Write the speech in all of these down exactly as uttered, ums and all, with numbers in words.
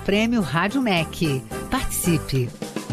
Prêmio Rádio M E C. Participe!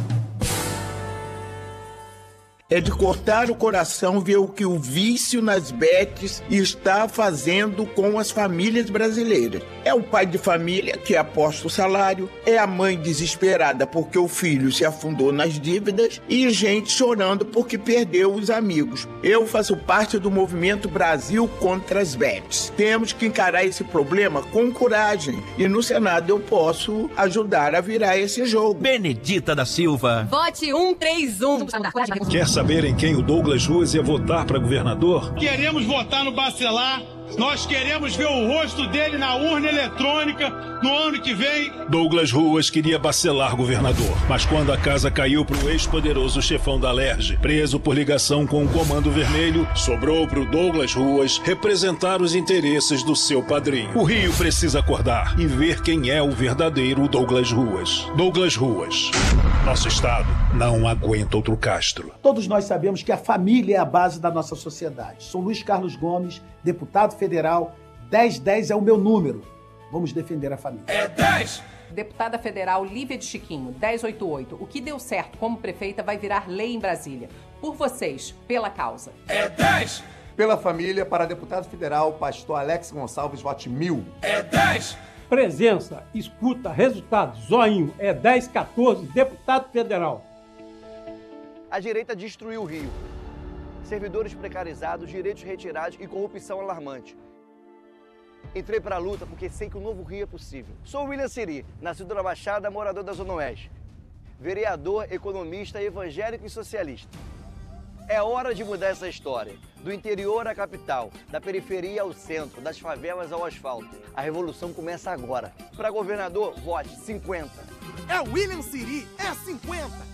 É de cortar o coração ver o que o vício nas bets está fazendo com as famílias brasileiras. É o pai de família que aposta o salário, é a mãe desesperada porque o filho se afundou nas dívidas e gente chorando porque perdeu os amigos. Eu faço parte do movimento Brasil contra as bets. Temos que encarar esse problema com coragem e no Senado eu posso ajudar a virar esse jogo. Benedita da Silva. Vote um três um. Quer saber em quem o Douglas Ruas ia votar para governador? Queremos votar no Bacelar. Nós queremos ver o rosto dele na urna eletrônica no ano que vem. Douglas Ruas queria bacelar governador, mas quando a casa caiu para o ex-poderoso chefão da Alerj, preso por ligação com o Comando Vermelho, sobrou para o Douglas Ruas representar os interesses do seu padrinho. O Rio precisa acordar e ver quem é o verdadeiro Douglas Ruas. Douglas Ruas. Nosso estado não aguenta outro Castro. Todos nós sabemos que a família é a base da nossa sociedade. Sou Luiz Carlos Gomes, deputado federal. dez dez é o meu número. Vamos defender a família. É dez! Deputada federal Lívia de Chiquinho, dez oitenta e oito. O que deu certo como prefeita vai virar lei em Brasília. Por vocês, pela causa. É dez! Pela família, para deputado federal, pastor Alex Gonçalves, vote mil. É dez! Presença, escuta, resultado, zoinho, é dez quatorze, deputado federal. A direita destruiu o Rio. Servidores precarizados, direitos retirados e corrupção alarmante. Entrei para a luta porque sei que o novo Rio é possível. Sou William Siri, nascido na Baixada, morador da Zona Oeste. Vereador, economista, evangélico e socialista. É hora de mudar essa história. Do interior à capital, da periferia ao centro, das favelas ao asfalto. A revolução começa agora. Para governador, vote cinquenta. É William Siri, é cinquenta.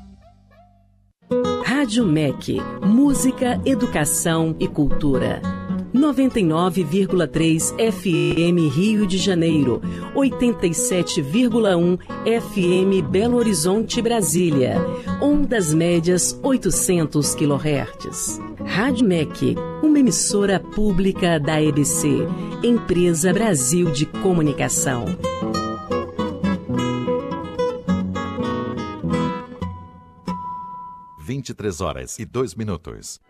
Rádio M E C. Música, educação e cultura. noventa e nove vírgula três F M Rio de Janeiro, oitenta e sete vírgula um F M Belo Horizonte, Brasília, ondas médias oitocentos quilohertz. Rádio M E C, uma emissora pública da E B C, Empresa Brasil de Comunicação. vinte e três horas e dois minutos.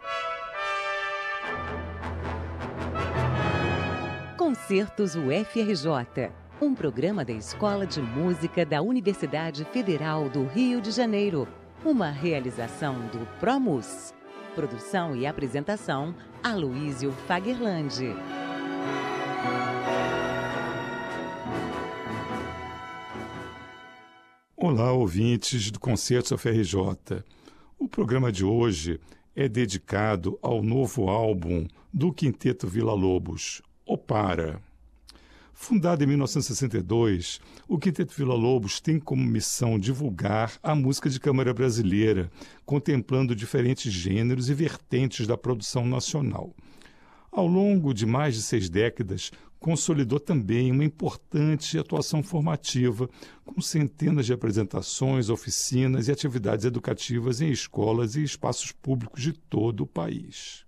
Concertos U F R J, um programa da Escola de Música da Universidade Federal do Rio de Janeiro, uma realização do ProMus. Produção e apresentação, Aloísio Fagerlandi. Olá, ouvintes do Concertos U F R J. O programa de hoje é dedicado ao novo álbum do Quinteto Villa-Lobos, Opara. Fundado em mil novecentos e sessenta e dois, o Quinteto Villa-Lobos tem como missão divulgar a música de câmara brasileira, contemplando diferentes gêneros e vertentes da produção nacional. Ao longo de mais de seis décadas, consolidou também uma importante atuação formativa, com centenas de apresentações, oficinas e atividades educativas em escolas e espaços públicos de todo o país.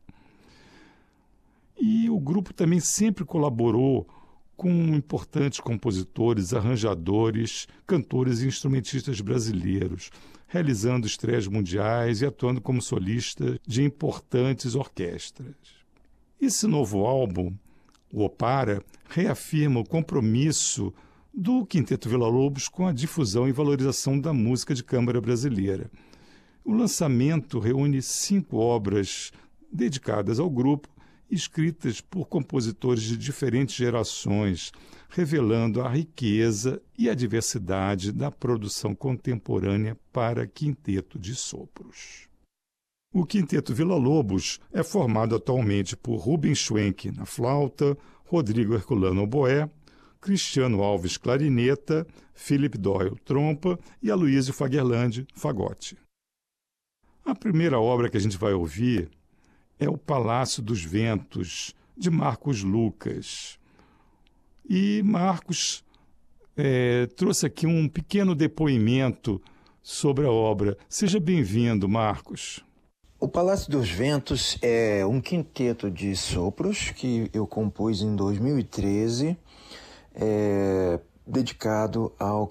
E o grupo também sempre colaborou com importantes compositores, arranjadores, cantores e instrumentistas brasileiros, realizando estreias mundiais e atuando como solista de importantes orquestras. Esse novo álbum, o Opara, reafirma o compromisso do Quinteto Villa-Lobos com a difusão e valorização da música de câmara brasileira. O lançamento reúne cinco obras dedicadas ao grupo, escritas por compositores de diferentes gerações, revelando a riqueza e a diversidade da produção contemporânea para quinteto de sopros. O Quinteto Villa-Lobos é formado atualmente por Rubens Schwenk na flauta, Rodrigo Herculano oboé, Cristiano Alves clarineta, Philip Doyle trompa e Aloísio Fagerlandi fagote. A primeira obra que a gente vai ouvir é o Palácio dos Ventos, de Marcos Lucas. E Marcos é, trouxe aqui um pequeno depoimento sobre a obra. Seja bem-vindo, Marcos. O Palácio dos Ventos é um quinteto de sopros que eu compus em dois mil e treze, é, dedicado ao